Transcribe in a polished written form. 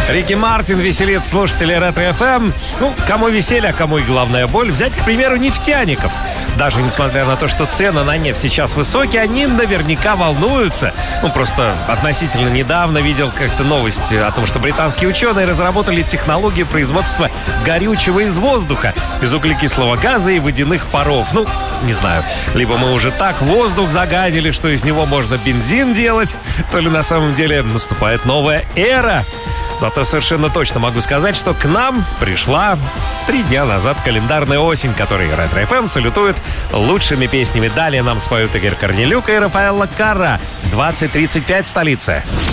Рики Мартин веселит слушателей Ретро-ФМ. Ну, кому веселье, а кому и главная боль. Взять, к примеру, нефтяников. Даже несмотря на то, что цены на нефть сейчас высокие, они наверняка волнуются. Ну, просто относительно недавно видел как-то новость о том, что британские ученые разработали технологию производства горючего из воздуха, из углекислого газа и водяных паров. Ну, не знаю, либо мы уже так воздух загадили, что из него можно бензин делать, то ли на самом деле наступает новая эра. Зато совершенно точно могу сказать, что к нам пришла 3 дня назад календарная осень, которой Ретро-ФМ салютует лучшими песнями. Далее нам споют Игорь Корнелюк и Рафаэлло Карра. 20:35 столица.